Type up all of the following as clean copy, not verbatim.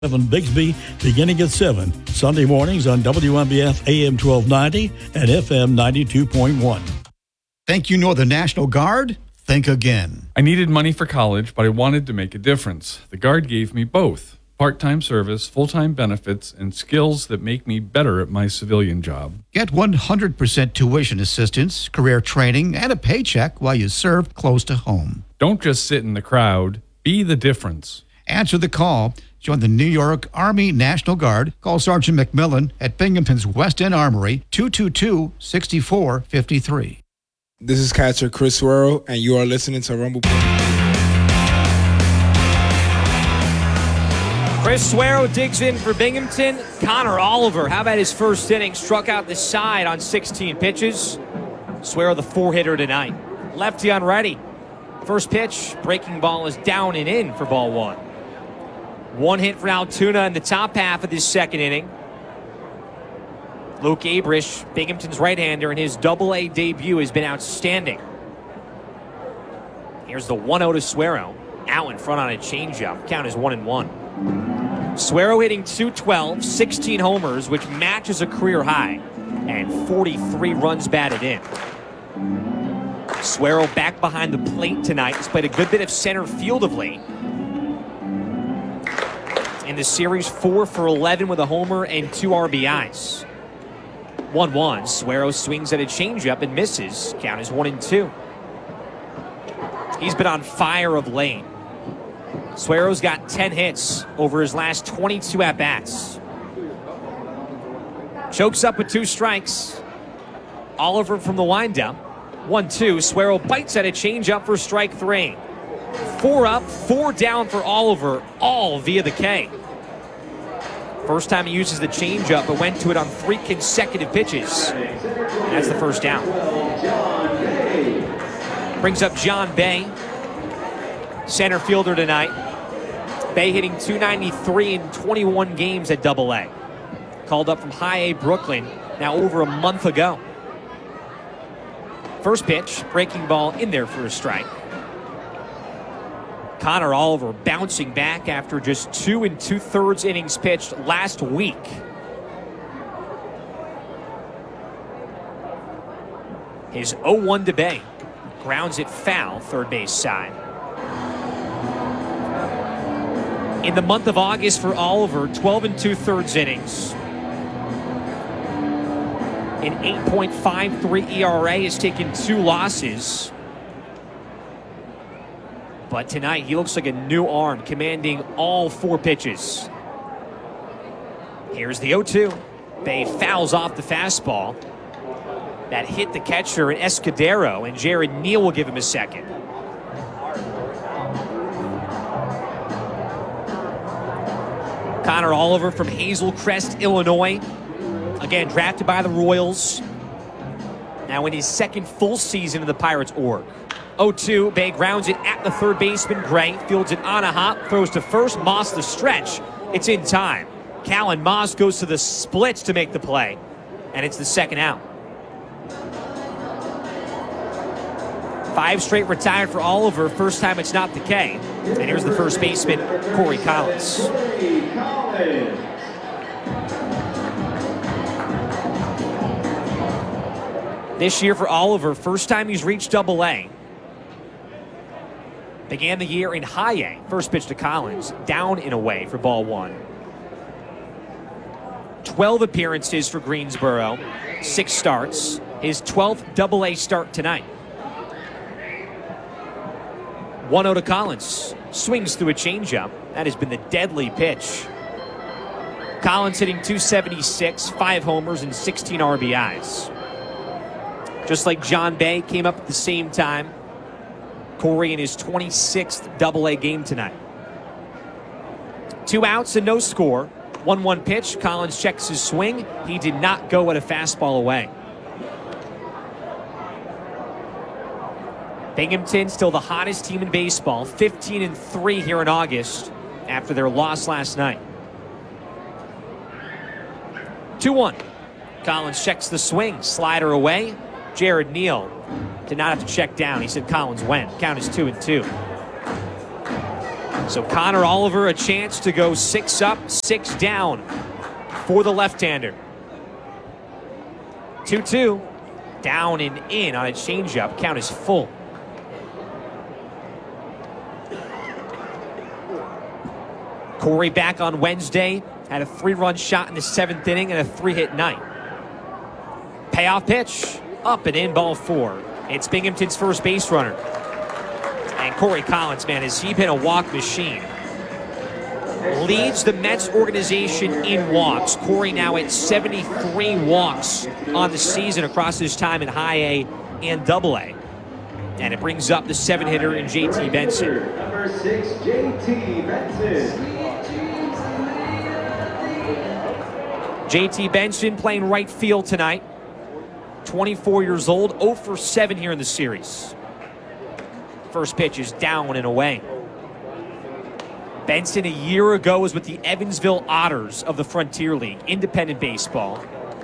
Bigsby beginning at 7. Sunday mornings on WMBF AM 1290 and FM 92.1. Think you know the National Guard? Think again. I needed money for college, but I wanted to make a difference. The Guard gave me both. Part-time service, full-time benefits, and skills that make me better at my civilian job. Get 100% tuition assistance, career training, and a paycheck while you serve close to home. Don't just sit in the crowd. Be the difference. Answer the call. Join the New York Army National Guard. Call Sergeant McMillan at Binghamton's West End Armory, 222-6453. This is catcher Chris Suero, and you are listening to Rumble. Chris Suero digs in for Binghamton. Connor Oliver, how about his first inning? Struck out the side on 16 pitches. Suero the 4-hitter tonight. Lefty on righty. First pitch, breaking ball is down and in for ball one. One hit for Altoona in the top half of this second inning. Luke Abrish, Binghamton's right-hander, in his Double-A debut has been outstanding. Here's the 1-0 to Suero. Out in front on a changeup. Count is 1-1. Suero hitting .212, 16 homers, which matches a career high, and 43 runs batted in. Suero back behind the plate tonight. He's played a good bit of center field of late. In the series, 4 for 11 with a homer and 2 RBIs. 1-1. Suero swings at a changeup and misses. Count is 1-2. He's been on fire of late. Suero's got 10 hits over his last 22 at-bats. Chokes up with 2 strikes. Oliver from the windup. 1-2. Suero bites at a changeup for strike 3. 4 up, 4 down for Oliver, all via the K. First time he uses the changeup, but went to it on 3 consecutive pitches. And that's the first down. Brings up John Bay, center fielder tonight. Bay hitting .293 in 21 games at Double-A. Called up from High A Brooklyn now over a month ago. First pitch, breaking ball in there for a strike. Connor Oliver bouncing back after just 2 2/3 innings pitched last week. His 0-1 to Bay. Grounds it foul, third base side. In the month of August for Oliver, 12 2/3 innings. An 8.53 ERA, has taken 2 losses. But tonight, he looks like a new arm, commanding all 4 pitches. Here's the 0-2. Bay fouls off the fastball. That hit the catcher in Escudero, and Jared Neal will give him a second. Connor Oliver from Hazel Crest, Illinois. Again, drafted by the Royals. Now in his second full season in the Pirates org. 0-2, Bay grounds it at the third baseman. Gray fields it on a hop, throws to first. Moss the stretch. It's in time. Callan Moss goes to the splits to make the play, and it's the second out. 5 straight retired for Oliver. First time it's not the K. And here's the first baseman, Corey Collins. This year for Oliver, first time he's reached Double-A. Began the year in High A. First pitch to Collins, down and away for ball 1. 12 appearances for Greensboro, 6 starts. His 12th Double-A start tonight. 1-0 to Collins. Swings through a changeup. That has been the deadly pitch. Collins hitting .276, 5 homers and 16 RBIs. Just like John Bay came up at the same time. Corey in his 26th Double-A game tonight. 2 outs and no score. 1-1 pitch. Collins checks his swing. He did not go at a fastball away. Binghamton still the hottest team in baseball. 15-3 here in August after their loss last night. 2-1. Collins checks the swing. Slider away. Jared Neal did not have to check down. He said Collins went. Count is 2-2. So Connor Oliver a chance to go 6 up, 6 down for the left-hander. 2-2. Down and in on a changeup. Count is full. Corey back on Wednesday. Had a 3-run shot in the 7th inning and a 3-hit night. Payoff pitch. Up and in, ball 4. It's Binghamton's first base runner. And Corey Collins, man, has he been a walk machine? Leads the Mets organization in walks. Corey now at 73 walks on the season across his time in High A and Double A. And it brings up the 7-hitter in J.T. Benson. Number 6, J.T. Benson. J.T. Benson playing right field tonight. 24 years old, 0 for 7 here in the series. First pitch is down and away. Benson a year ago was with the Evansville Otters of the Frontier League, independent baseball.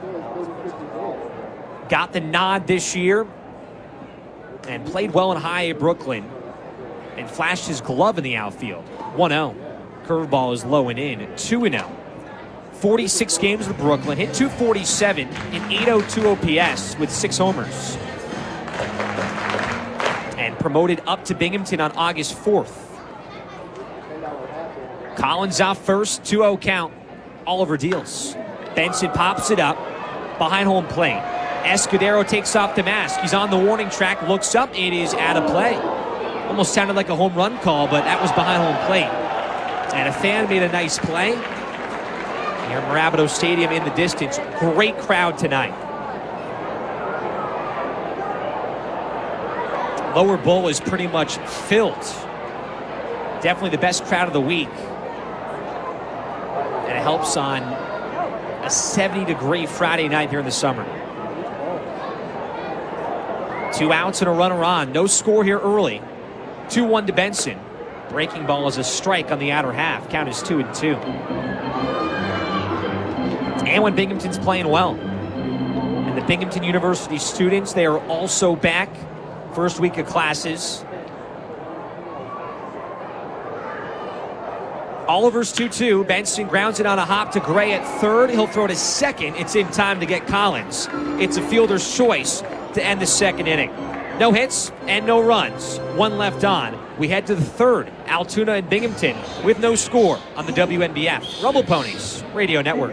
Got the nod this year and played well in High A Brooklyn and flashed his glove in the outfield. 1-0. Curveball is low and in. 2-0. 46 games with Brooklyn, hit .247 in 802 OPS with 6 homers. And promoted up to Binghamton on August 4th. Collins out first, 2-0 count. Oliver deals. Benson pops it up behind home plate. Escudero takes off the mask. He's on the warning track, looks up. It is out of play. Almost sounded like a home run call, but that was behind home plate. And a fan made a nice play. Here at Mirabito Stadium in the distance. Great crowd tonight. Lower bowl is pretty much filled. Definitely the best crowd of the week. And it helps on a 70-degree Friday night here in the summer. 2 outs and a runner on. No score here early. 2-1 to Benson. Breaking ball is a strike on the outer half. Count is 2-2. And when Binghamton's playing well. And the Binghamton University students, they are also back. First week of classes. Oliver's 2-2. Benson grounds it on a hop to Gray at third. He'll throw to second. It's in time to get Collins. It's a fielder's choice to end the second inning. No hits and no runs. 1 left on. We head to the third. Altoona and Binghamton with no score on the WNBF Rumble Ponies Radio Network.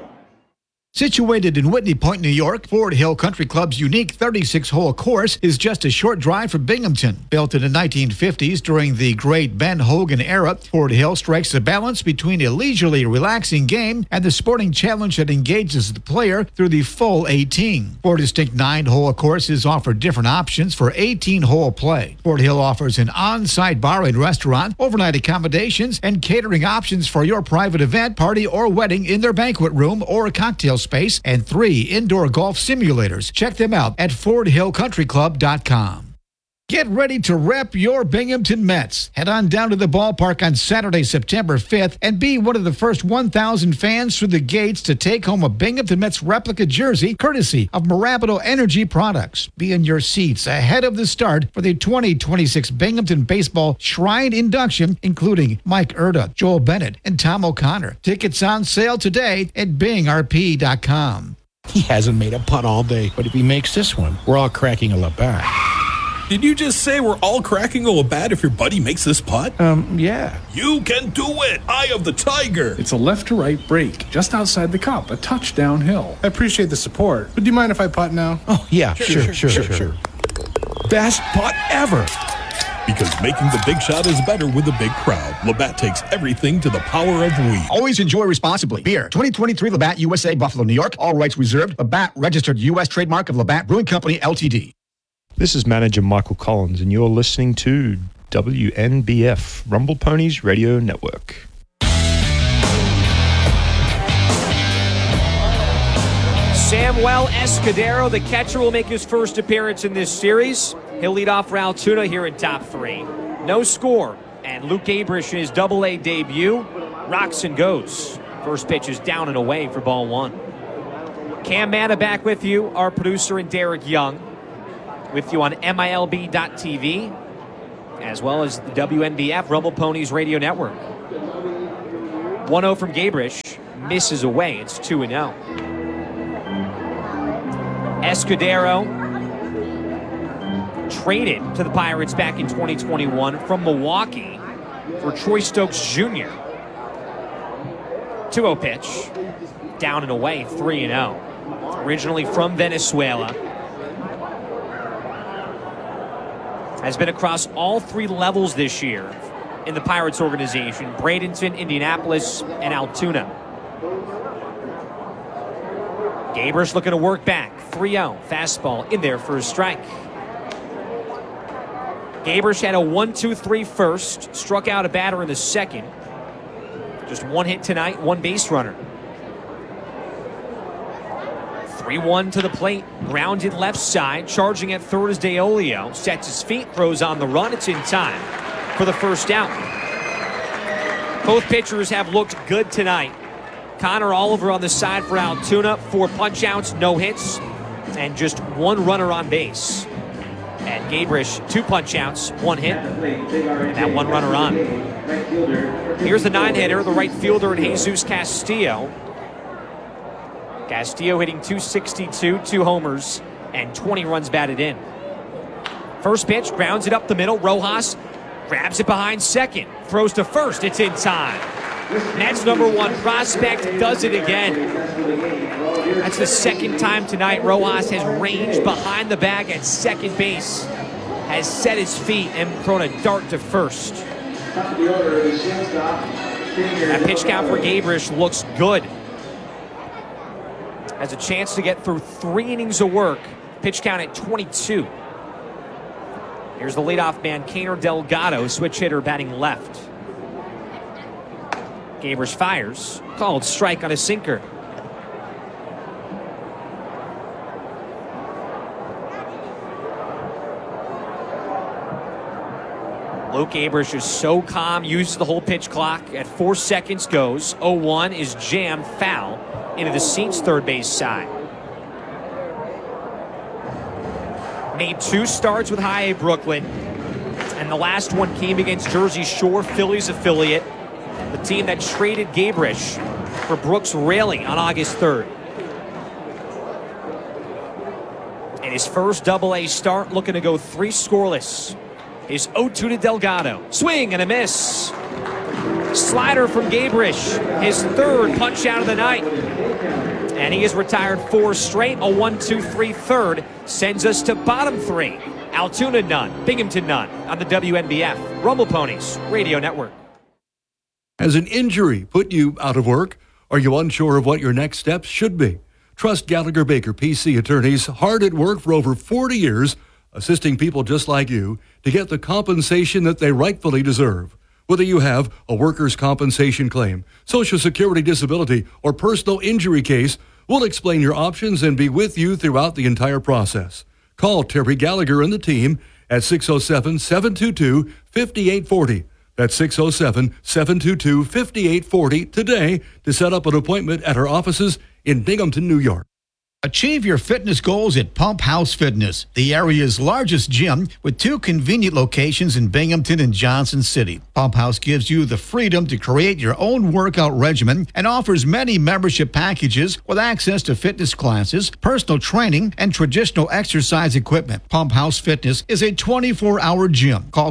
Situated in Whitney Point, New York, Ford Hill Country Club's unique 36-hole course is just a short drive from Binghamton. Built in the 1950s during the great Ben Hogan era, Ford Hill strikes a balance between a leisurely, relaxing game and the sporting challenge that engages the player through the full 18. 4 distinct 9-hole courses offer different options for 18-hole play. Ford Hill offers an on-site bar and restaurant, overnight accommodations, and catering options for your private event, party, or wedding in their banquet room or cocktail space, and 3 indoor golf simulators. Check them out at FordHillCountryClub.com. Get ready to rep your Binghamton Mets. Head on down to the ballpark on Saturday, September 5th, and be one of the first 1,000 fans through the gates to take home a Binghamton Mets replica jersey, courtesy of Mirabito Energy Products. Be in your seats ahead of the start for the 2026 Binghamton Baseball Shrine induction, including Mike Erda, Joel Bennett, and Tom O'Connor. Tickets on sale today at BingRP.com. He hasn't made a putt all day, but if he makes this one, we're all cracking a Labatt. Did you just say we're all cracking a Labatt if your buddy makes this putt? Yeah. You can do it! Eye of the Tiger! It's a left-to-right break, just outside the cup, a touch downhill. I appreciate the support, but do you mind if I putt now? Oh, yeah, sure. Best putt ever! Because making the big shot is better with a big crowd. Labatt takes everything to the power of we. Always enjoy responsibly. Beer. 2023 Labatt USA, Buffalo, New York. All rights reserved. Labatt, registered U.S. trademark of Labatt Brewing Company, Ltd. This is manager Michael Collins, and you're listening to WNBF, Rumble Ponies Radio Network. Samuel Escudero, the catcher, will make his first appearance in this series. He'll lead off for Altoona here in top 3. No score. And Luke Abrish in his Double-A debut rocks and goes. First pitch is down and away for ball 1. Cam Manna back with you, our producer, and Derek Young with you on MILB.TV as well as the WNBF Rumble Ponies Radio Network. 1-0 from Gabrish, misses away. It's 2-0. Escudero traded to the Pirates back in 2021 from Milwaukee for Troy Stokes Jr. 2-0 pitch, down and away, 3-0. Originally from Venezuela. Has been across all three levels this year in the Pirates organization: Bradenton, Indianapolis, and Altoona. Gabrish looking to work back. 3-0. Fastball in there for a strike. Gabrish had a 1-2-3 first. Struck out a batter in the second. Just one hit tonight, one base runner. 3-1 to the plate. Grounded left side. Charging at third is Deolio. Sets his feet, throws on the run. It's in time for the first out. Both pitchers have looked good tonight. Connor Oliver on the side for Altoona. 4 punch-outs, no hits, and just one runner on base. And Gabrish, 2 punch-outs, 1 hit, and that 1 runner on. Here's the 9-hitter, the right fielder, Jesus Castillo. Castillo hitting .262, 2 homers, and 20 runs batted in. First pitch, grounds it up the middle. Rojas grabs it behind second, throws to first. It's in time. Mets #1 prospect does it again. That's the second time tonight Rojas has ranged behind the bag at second base, has set his feet and thrown a dart to first. That pitch count for Gabrish looks good. Has a chance to get through 3 innings of work. Pitch count at 22. Here's the leadoff man, Kaner Delgado, switch hitter batting left. Gabrish fires, called strike on a sinker. Luke Gabrish is so calm, uses the whole pitch clock. At 4 seconds goes. 0-1 is jammed foul into the seats third base side. Made 2 starts with High A Brooklyn, and the last one came against Jersey Shore, Phillies affiliate, the team that traded Gabrish for Brooks Raley on August 3rd. In his first Double-A start, looking to go 3 scoreless. His 0-2 to Delgado. Swing and a miss. Slider from Gabrish, his 3rd punch out of the night. And he has retired 4 straight. A 1-2-3 third sends us to bottom 3. Altoona none, Binghamton none on the WNBF Rumble Ponies Radio Network. Has an injury put you out of work? Are you unsure of what your next steps should be? Trust Gallagher Baker PC attorneys, hard at work for over 40 years, assisting people just like you to get the compensation that they rightfully deserve. Whether you have a workers' compensation claim, Social Security disability, or personal injury case, we'll explain your options and be with you throughout the entire process. Call Terry Gallagher and the team at 607-722-5840. That's 607-722-5840 today to set up an appointment at our offices in Binghamton, New York. Achieve your fitness goals at Pump House Fitness, the area's largest gym with 2 convenient locations in Binghamton and Johnson City. Pump House gives you the freedom to create your own workout regimen and offers many membership packages with access to fitness classes, personal training, and traditional exercise equipment. Pump House Fitness is a 24-hour gym. Call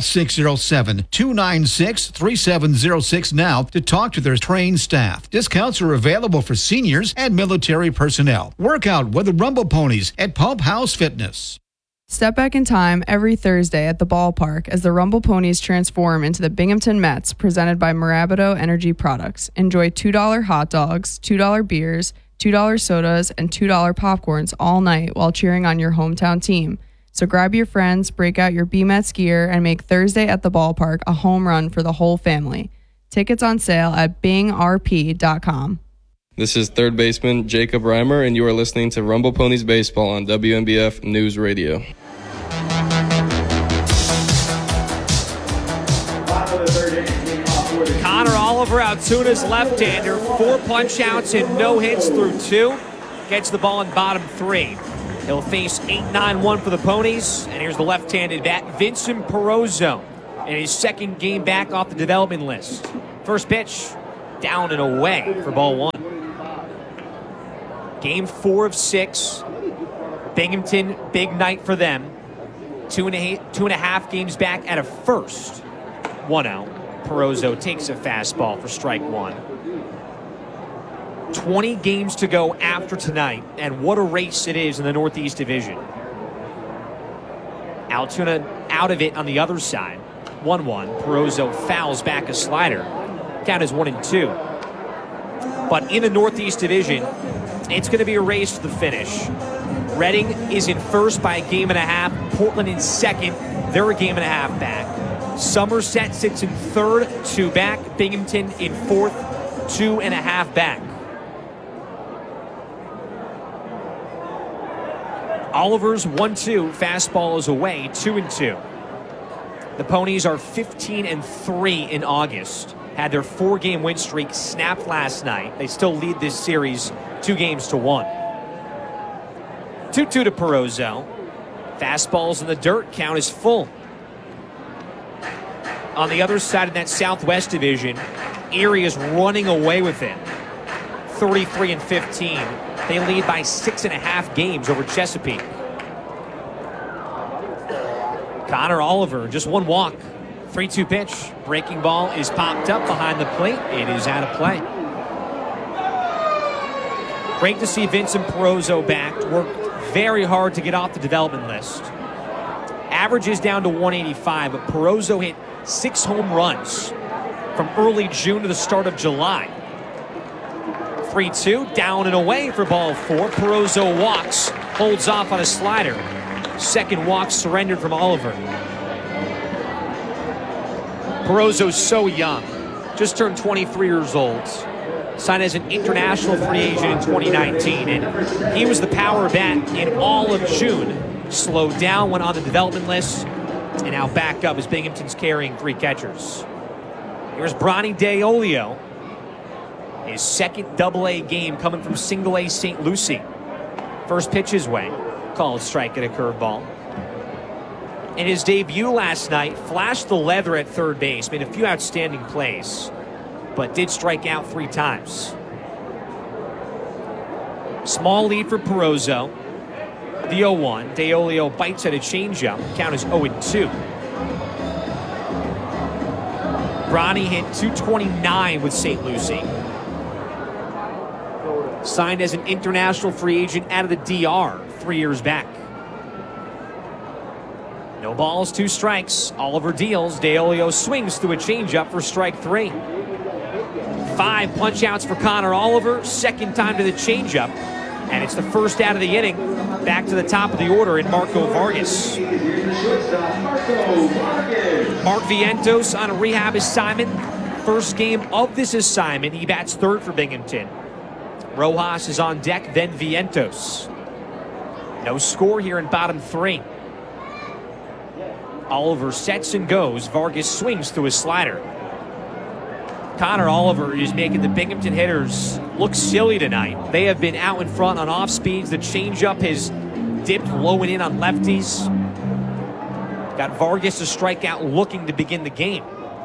607-296-3706 now to talk to their trained staff. Discounts are available for seniors and military personnel. Workout with the Rumble Ponies at Pump House Fitness. Step back in time every Thursday at the ballpark as the Rumble Ponies transform into the Binghamton Mets, presented by Mirabito Energy Products. Enjoy $2 hot dogs, $2 beers, $2 sodas, and $2 popcorns all night while cheering on your hometown team. So grab your friends, break out your B-Mets gear, and make Thursday at the ballpark a home run for the whole family. Tickets on sale at bingrp.com. This is third baseman Jacob Reimer, and you are listening to Rumble Ponies Baseball on WNBF News Radio. Connor Oliver, Altoona's left-hander, 4 punch-outs and no hits through 2. Gets the ball in bottom 3. He'll face 8-9-1 for the Ponies. And here's the left-handed bat, Vincent Perozzo. And his second game back off the development list. First pitch, down and away for ball 1. Game 4 of 6. Binghamton, big night for them. 2.5 games back at a first. 1 out. Perozzo takes a fastball for strike 1. 20 games to go after tonight, and what a race it is in the Northeast Division. Altoona out of it on the other side. 1-1. Perozzo fouls back a slider. Count is 1-2. But in the Northeast Division, it's going to be a race to the finish. Reading is in first by a game and a half. Portland in second. They're a game and a half back. Somerset sits in third, 2 back. Binghamton in fourth, 2.5 back. Oliver's 1-2. Fastball is away, 2-2. The Ponies are 15-3 in August. Had their 4-game win streak snapped last night. They still lead this series 2-1. 2-2 to Perozzo. Fastballs in the dirt. Count is full. On the other side of that Southwest Division, Erie is running away with it. 33-15. They lead by 6.5 games over Chesapeake. Connor Oliver, just 1 walk. 3-2 pitch. Breaking ball is popped up behind the plate. It is out of play. Great to see Vincent Perozzo back. Worked very hard to get off the development list. Average is down to 185, but Perozzo hit 6 home runs from early June to the start of July. 3-2, down and away for ball 4. Perozzo walks, holds off on a slider. Second walk surrendered from Oliver. Perozzo's so young, just turned 23 years old. Signed as an international free agent in 2019, and he was the power bat in all of June. Slowed down, went on the development list, and now back up as Binghamton's carrying 3 catchers. Here's Bronny DeOlio. His second Double-A game coming from Single-A St. Lucie. First pitch his way. Called strike at a curveball. In his debut last night, flashed the leather at third base, made a few outstanding plays, but did strike out 3 times. Small lead for Perozzo. The 0-1. DeOlio bites at a changeup. Count is 0-2. Bronny hit .229 with St. Lucie. Signed as an international free agent out of the DR 3 years back. No balls, 2 strikes. Oliver deals. DeOlio swings through a changeup for strike 3. 5 punch-outs for Connor Oliver. Second time to the changeup. And it's the first out of the inning. Back to the top of the order in Marco Vargas. Mark Vientos on a rehab assignment. First game of this assignment. He bats third for Binghamton. Rojas is on deck, then Vientos. No score here in bottom 3. Oliver sets and goes. Vargas swings through a slider. Connor Oliver is making the Binghamton hitters look silly tonight. They have been out in front on off speeds. The changeup has dipped low and in on lefties. Got Vargas to strike out looking to begin the game.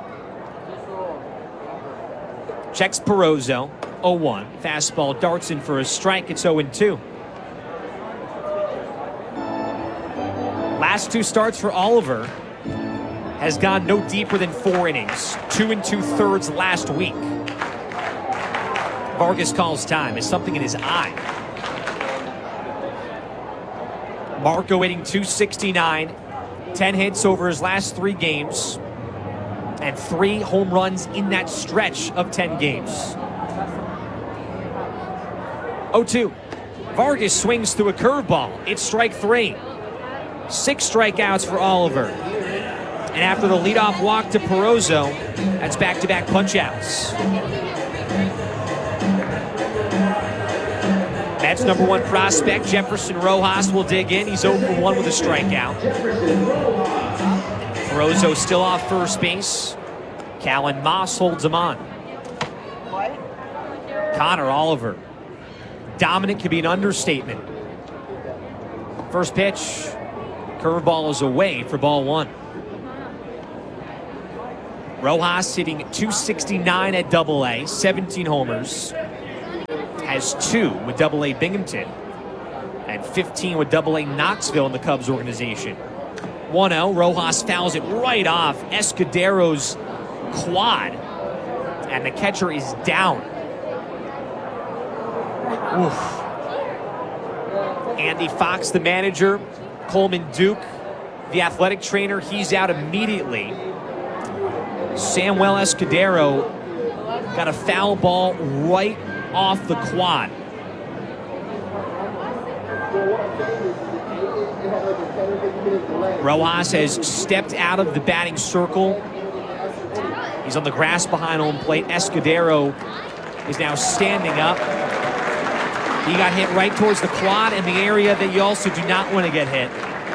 Checks Perozzo. 0-1. Fastball darts in for a strike. It's 0-2. Last 2 starts for Oliver has gone no deeper than 4 innings. 2 2/3 last week. Vargas calls time. It's something in his eye. Marco hitting .269. 10 hits over his last 3 games. And 3 home runs in that stretch of 10 games. 0-2. Vargas swings through a curveball. It's strike 3. 6 strikeouts for Oliver. And after the leadoff walk to Perozzo, that's back-to-back punch-outs. Mets #1 prospect Jefferson Rojas will dig in. He's 0 for 1 with a strikeout. Perozzo still off first base. Callan Moss holds him on. Connor Oliver. Dominant could be an understatement. First pitch. Curveball is away for ball 1. Rojas hitting .269 at AA, 17 homers. Has 2 with AA Binghamton and 15 with AA Knoxville in the Cubs organization. 1-0, Rojas fouls it right off Escudero's quad, and the catcher is down. Oof. Andy Fox, the manager, Coleman Duke, the athletic trainer, he's out immediately. Samuel Escudero got a foul ball right off the quad. Rojas has stepped out of the batting circle. He's on the grass behind home plate. Escudero is now standing up. He got hit right towards the quad in the area that you also do not want to get hit.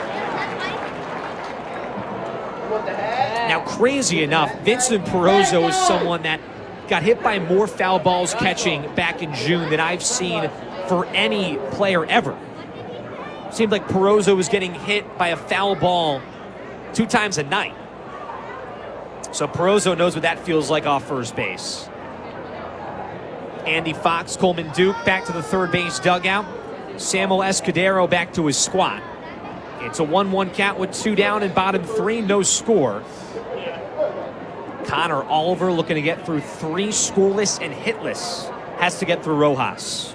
Now, crazy enough, Vincent Perozo is someone that got hit by more foul balls catching back in June than I've seen for any player ever. Seemed like Perozo was getting hit by a foul ball 2 times a night. So Perozo knows what that feels like off first base. Andy Fox, Coleman Duke back to the third base dugout. Samuel Escudero back to his squat. It's a 1-1 count with 2 down and bottom 3, no score. Connor Oliver looking to get through 3 scoreless and hitless. Has to get through Rojas.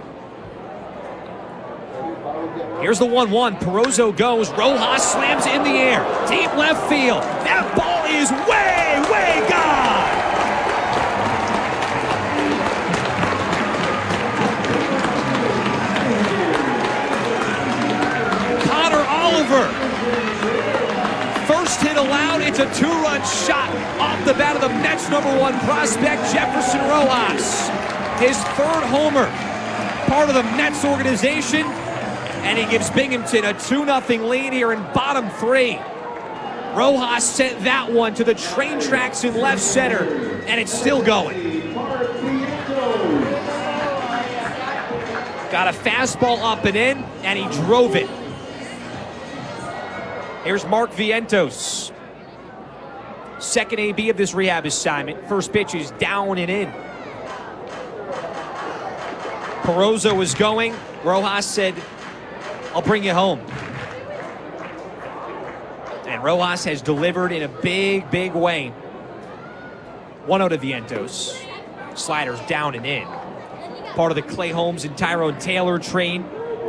Here's the 1-1. Perozo goes. Rojas slams in the air. Deep left field. That ball is way, way gone. Connor Oliver. First hit allowed. It's a 2-run shot off the bat of the Mets' #1 prospect, Jefferson Rojas. His 3rd homer. Part of the Mets organization. And he gives Binghamton a 2-0 lead here in bottom 3. Rojas sent that one to the train tracks in left center, and it's still going. Got a fastball up and in, and he drove it. Here's Mark Vientos. Second AB of this rehab assignment. First pitch is down and in. Perozo was going. Rojas said, "I'll bring you home." And Rojas has delivered in a big, big way. 1-0 to Vientos. Sliders down and in. Part of the Clay Holmes and Tyrone Taylor trade.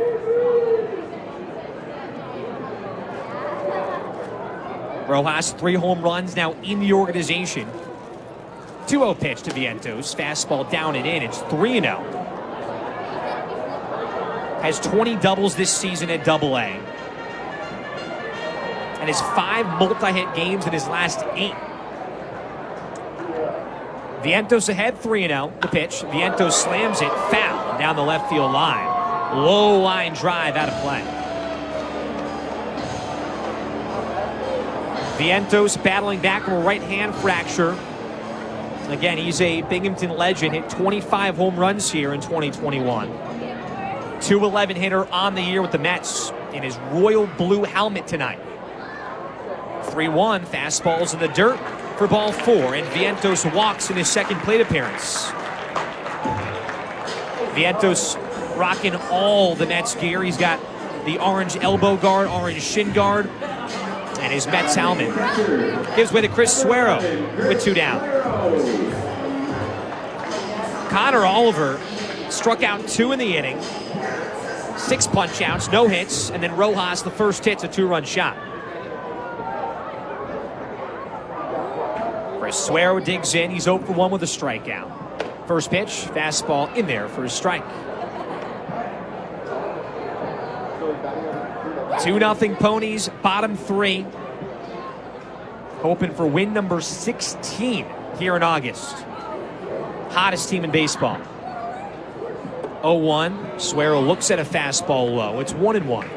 Rojas, 3 home runs now in the organization. 2-0 pitch to Vientos. Fastball down and in. It's 3-0. Has 20 doubles this season at AA. And has 5 multi-hit games in his last 8. Vientos ahead, 3-0. The pitch. Vientos slams it foul down the left field line. Low line drive out of play. Vientos battling back from a right hand fracture. Again, he's a Binghamton legend. Hit 25 home runs here in 2021. .211 hitter on the year with the Mets in his royal blue helmet tonight. 3-1, fastballs in the dirt for ball 4, and Vientos walks in his second plate appearance. Vientos rocking all the Mets gear. He's got the orange elbow guard, orange shin guard, and his Mets helmet. Gives way to Chris Suero with 2 down. Connor Oliver struck out 2 in the inning. 6 punch outs, no hits, and then Rojas, the first hit's a 2-run shot. Chris Suero digs in. He's 0 for 1 with a strikeout. First pitch, fastball in there for a strike. 2-0 Ponies, bottom 3. Hoping for win number 16 here in August. Hottest team in baseball. 0-1. Suero looks at a fastball low. It's 1-1.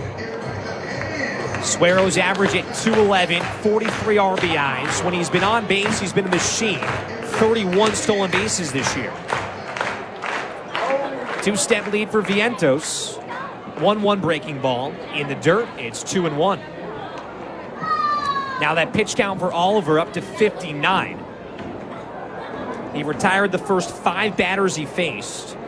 Suero's average at .211, 43 RBIs. When he's been on base, he's been a machine. 31 stolen bases this year. 2-step lead for Vientos. 1-1 breaking ball. In the dirt, it's 2-1. Now that pitch count for Oliver up to 59. He retired the first 5 batters he faced.